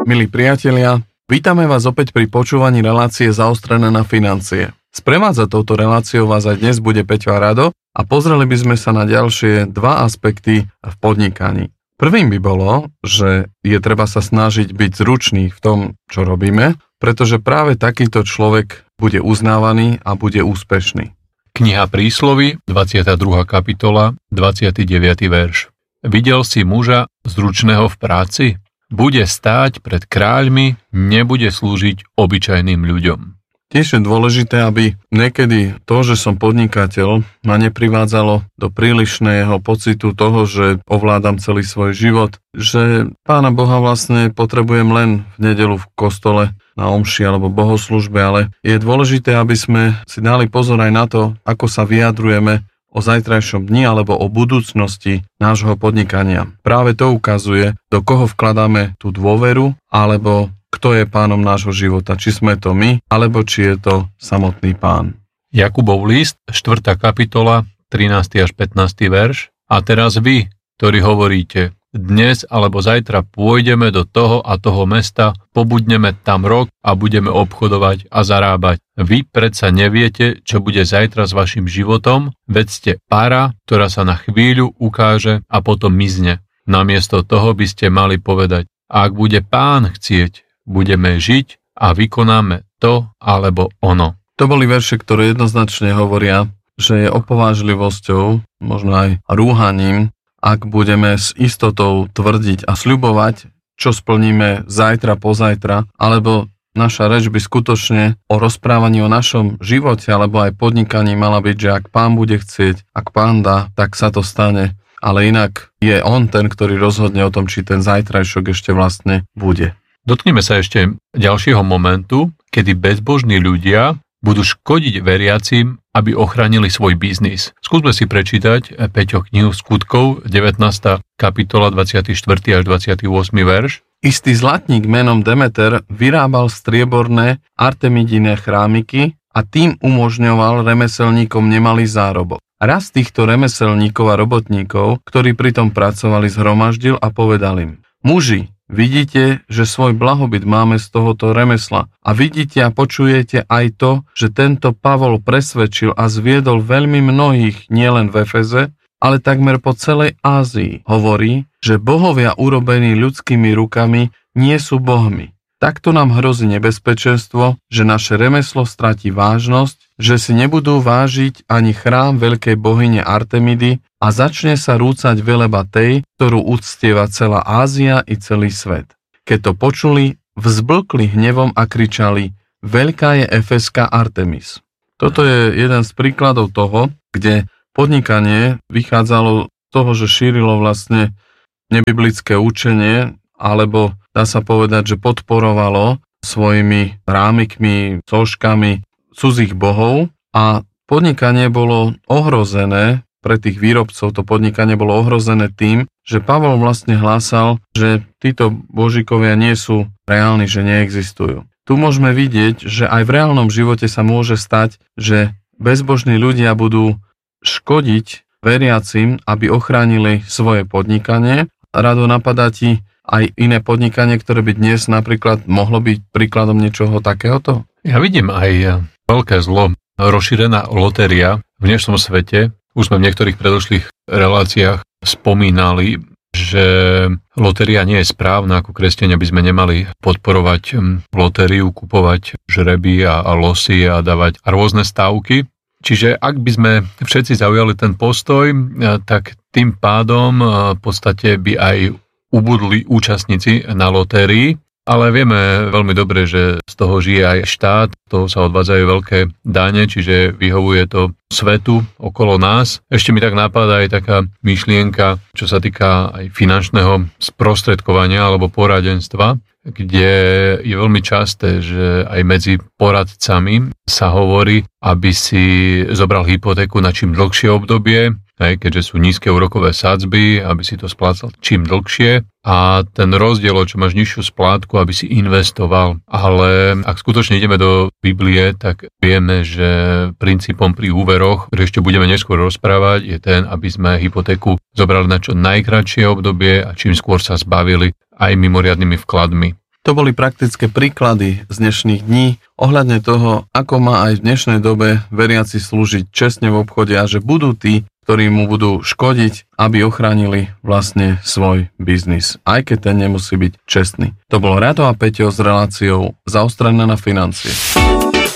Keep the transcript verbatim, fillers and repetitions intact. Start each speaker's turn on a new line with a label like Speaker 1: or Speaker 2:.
Speaker 1: Milí priatelia, vítame vás opäť pri počúvaní relácie Zaostrené na financie. Sprevádzať touto reláciou vás aj dnes bude Peťo a Rado a pozreli by sme sa na ďalšie dva aspekty v podnikaní. Prvým by bolo, že je treba sa snažiť byť zručný v tom, čo robíme, pretože práve takýto človek bude uznávaný a bude úspešný.
Speaker 2: Kniha Príslovy, dvadsiata druhá kapitola, dvadsiaty deviaty verš. Videl si muža zručného v práci? Bude stáť pred kráľmi, nebude slúžiť obyčajným ľuďom.
Speaker 1: Tiež je dôležité, aby niekedy to, že som podnikateľ, ma neprivádzalo do prílišného pocitu toho, že ovládam celý svoj život, že Pána Boha vlastne potrebujem len v nedeľu v kostole na omši alebo bohoslužbe, ale je dôležité, aby sme si dali pozor aj na to, ako sa vyjadrujeme o zajtrajšom dni alebo o budúcnosti nášho podnikania. Práve to ukazuje, do koho vkladáme tú dôveru, alebo kto je pánom nášho života, či sme to my, alebo či je to samotný Pán.
Speaker 2: Jakubov list, štvrtá kapitola, trinásty až pätnásty verš. A teraz vy, ktorí hovoríte, dnes alebo zajtra pôjdeme do toho a toho mesta, pobudneme tam rok a budeme obchodovať a zarábať. Vy predsa neviete, čo bude zajtra s vašim životom, veď ste para, ktorá sa na chvíľu ukáže a potom mizne. Namiesto toho by ste mali povedať, ak bude Pán chcieť, budeme žiť a vykonáme to alebo ono.
Speaker 1: To boli verše, ktoré jednoznačne hovoria, že je opovážlivosťou, možno aj rúhaním, ak budeme s istotou tvrdiť a sľubovať, čo splníme zajtra, pozajtra, alebo naša reč by skutočne o rozprávaní o našom živote alebo aj podnikaní mala byť, že ak Pán bude chcieť, ak Pán dá, tak sa to stane. Ale inak je On ten, ktorý rozhodne o tom, či ten zajtrajšok ešte vlastne bude.
Speaker 2: Dotkneme sa ešte ďalšieho momentu, kedy bezbožní ľudia budú škodiť veriacim, aby ochránili svoj biznis. Skúsme si prečítať Peťo knihu Skutkov, devätnásta kapitola, dvadsiaty štvrtý až dvadsiaty ôsmy verš.
Speaker 1: Istý zlatník menom Demeter vyrábal strieborné artemidine chrámiky a tým umožňoval remeselníkom nemalý zárobok. Raz týchto remeselníkov a robotníkov, ktorí pritom pracovali, zhromaždil a povedal im: Muži, vidíte, že svoj blahobyt máme z tohoto remesla a vidíte a počujete aj to, že tento Pavol presvedčil a zviedol veľmi mnohých nielen v Efeze, ale takmer po celej Ázii. Hovorí, že bohovia urobení ľudskými rukami nie sú bohmi. Takto nám hrozí nebezpečenstvo, že naše remeslo stratí vážnosť, že si nebudú vážiť ani chrám veľkej bohyne Artemidy a začne sa rúcať veleba tej, ktorú uctieva celá Ázia i celý svet. Keď to počuli, vzblkli hnevom a kričali: Veľká je efeská Artemis. Toto je jeden z príkladov toho, kde podnikanie vychádzalo z toho, že šírilo vlastne nebiblické učenie, alebo dá sa povedať, že podporovalo svojimi rámikmi, soškami cudzích bohov a podnikanie bolo ohrozené, pre tých výrobcov to podnikanie bolo ohrozené tým, že Pavol vlastne hlásal, že títo božíkovia nie sú reálni, že neexistujú. Tu môžeme vidieť, že aj v reálnom živote sa môže stať, že bezbožní ľudia budú škodiť veriacim, aby ochránili svoje podnikanie. Rado napadá ti aj iné podnikanie, ktoré by dnes napríklad mohlo byť príkladom niečoho takéhoto?
Speaker 2: Ja vidím aj veľké zlo. Rozšírená lotéria v dnešnom svete. Už sme v niektorých predošlých reláciách spomínali, že lotéria nie je správna. Ako kresťania by sme nemali podporovať lotériu, kupovať žreby a, a losy a dávať rôzne stávky. Čiže ak by sme všetci zaujali ten postoj, tak tým pádom v podstate by aj ubudli účastníci na lotérii, ale vieme veľmi dobre, že z toho žije aj štát, z toho sa odvádzajú veľké dane, čiže vyhovuje to svetu okolo nás. Ešte mi tak napadá aj taká myšlienka, čo sa týka aj finančného sprostredkovania alebo poradenstva, kde je veľmi časté, že aj medzi poradcami sa hovorí, aby si zobral hypotéku na čím dlhšie obdobie, hej, keďže sú nízke úrokové sadzby, aby si to splácal čím dlhšie a ten rozdiel, čo máš nižšiu splátku, aby si investoval. Ale ak skutočne ideme do Biblie, tak vieme, že princípom pri úveroch, ktorý ešte budeme neskôr rozprávať, je ten, aby sme hypotéku zobrali na čo najkratšie obdobie a čím skôr sa zbavili aj mimoriadnymi vkladmi.
Speaker 1: To boli praktické príklady z dnešných dní ohľadne toho, ako má aj v dnešnej dobe veriaci slúžiť čestne v obchode a že budú tí, ktorí mu budú škodiť, aby ochránili vlastne svoj biznis, aj keď ten nemusí byť čestný. To bolo Rado a Peťo s reláciou Zaostrené na financie.